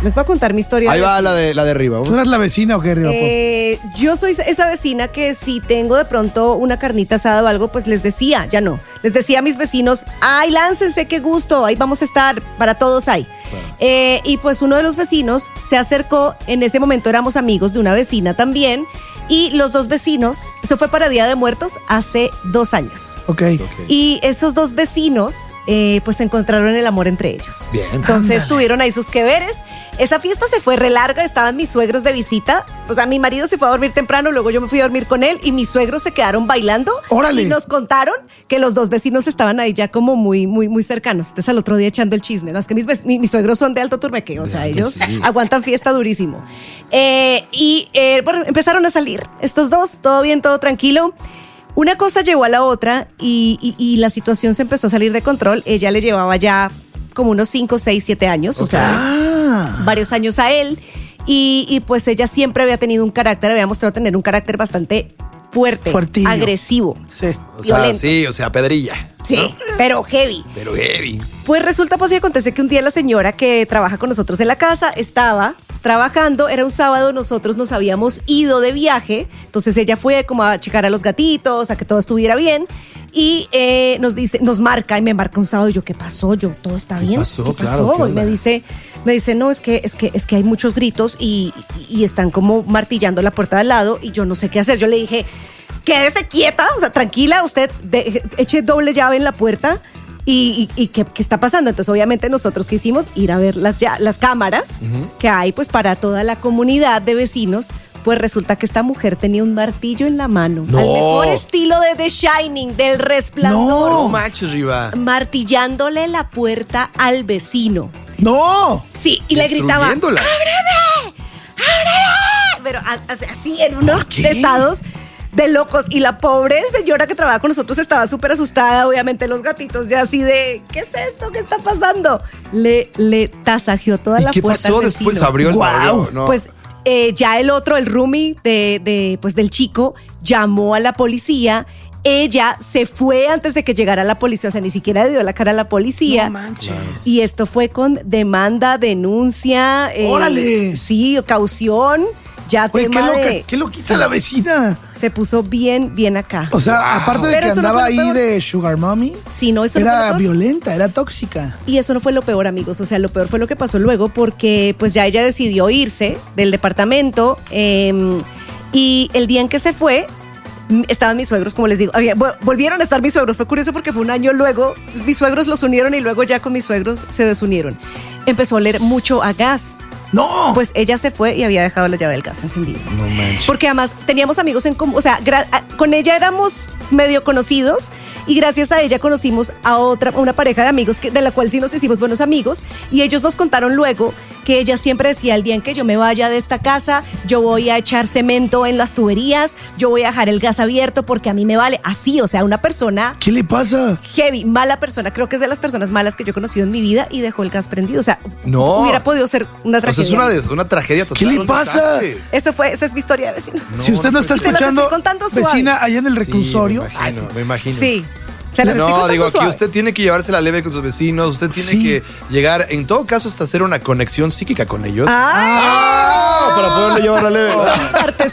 Les voy a contar mi historia. Ahí va la de arriba. ¿Tú eres la vecina o qué, Riva Pop? Yo soy esa vecina que si tengo de pronto una carnita asada o algo, pues les decía, ya no. Les decía a mis vecinos, ay, láncense, qué gusto, ahí vamos a estar, para todos hay. Y pues uno de los vecinos se acercó, en ese momento éramos amigos de una vecina también, y los dos vecinos, eso fue para Día de Muertos hace 2 años. Ok. Y esos dos vecinos, pues encontraron el amor entre ellos. Bien. Entonces tuvieron ahí sus que veres. Esa fiesta se fue re larga, estaban mis suegros de visita. O sea, mi marido se fue a dormir temprano, luego yo me fui a dormir con él y mis suegros se quedaron bailando. ¡Órale! Y nos contaron que los dos vecinos estaban ahí ya como muy, muy, muy cercanos. Entonces al otro día echando el chisme. No, es que mis suegros son de Alto Turmeque, o sea, ellos aguantan fiesta durísimo. Bueno, empezaron a salir estos dos, todo bien, todo tranquilo. Una cosa llevó a la otra y la situación se empezó a salir de control. Ella le llevaba ya como unos 5, 6, 7 años, o sea, varios años a él. Y pues ella siempre había tenido un carácter, había mostrado tener un carácter bastante fuerte, fuertillo, agresivo. Sí. O sea, violento. sí, o sea, pedrilla. Sí, ¿no? pero heavy. Pero heavy. Pues resulta, pues y acontece que un día la señora que trabaja con nosotros en la casa estaba trabajando, era un sábado, nosotros nos habíamos ido de viaje, entonces ella fue como a checar a los gatitos, a que todo estuviera bien, y nos marca, y me marca un sábado, y yo, ¿qué pasó? Yo, ¿todo está bien? pasó? ¿Qué Claro, pasó? ¿qué Y me dice, no, es que hay muchos gritos y están como martillando la puerta de al lado, y yo no sé qué hacer. Yo le dije, quédese quieta, o sea, tranquila, usted eche doble llave en la puerta. ¿Y qué está pasando? Entonces, obviamente, nosotros quisimos ir a ver las cámaras que hay pues para toda la comunidad de vecinos. Pues resulta que esta mujer tenía un martillo en la mano. No. Al mejor estilo de The Shining, del Resplandor. No manches, Riva. Martillándole la puerta al vecino. ¡No! Sí, y le gritaba, Destruyéndola. ¡ábreme! ¡ábreme! Pero así, en unos estados de locos. Y la pobre señora que trabaja con nosotros estaba súper asustada. Obviamente los gatitos ya así de, ¿qué es esto? ¿Qué está pasando? Le tasajeó toda la puerta. ¿Y qué pasó al después? vecino. Abrió el barrio. No. Pues ya el otro, el roomie pues del chico, llamó a la policía. Ella se fue antes de que llegara la policía, o sea, ni siquiera le dio la cara a la policía. No manches. Y esto fue con demanda, denuncia. ¡Órale! Sí, caución. Ya Oye, tema qué loquita la vecina. Se puso bien acá. O sea, aparte de Pero que eso no andaba fue lo ahí peor. de Sugar Mommy, Sí, no, eso no fue lo era peor. violenta, era tóxica. Y eso no fue lo peor, amigos. O sea, lo peor fue lo que pasó luego, porque pues ya ella decidió irse del departamento. Y el día en que se fue, estaban mis suegros, como les digo. Volvieron a estar mis suegros. Fue curioso porque fue un año luego. Mis suegros los unieron y luego ya con mis suegros se desunieron. Empezó a oler mucho a gas. ¡No! Pues ella se fue y había dejado la llave del gas encendida. No manches. Porque además teníamos amigos en común, o sea, con ella éramos medio conocidos y gracias a ella conocimos a una pareja de amigos de la cual sí nos hicimos buenos amigos y ellos nos contaron luego que ella siempre decía, el día en que yo me vaya de esta casa, yo voy a echar cemento en las tuberías, yo voy a dejar el gas abierto porque a mí me vale. Así, o sea, una persona ¿Qué le pasa? heavy, mala persona. Creo que es de las personas malas que yo he conocido en mi vida y dejó el gas prendido. O sea, No. hubiera podido ser una O sea, tragedia. es una tragedia total. ¿Qué le un pasa? desastre. Esa es mi historia de vecinos. Si usted no está Se las escuchando, estoy contando suave. vecina, allá en el reclusorio. Sí, me imagino. Sí. Se las estoy No, contando digo, aquí suave. usted tiene que llevársela leve con sus vecinos, usted tiene Sí. que llegar, en todo caso, hasta hacer una conexión psíquica con ellos. Ah, para poderle llevarla leve. parte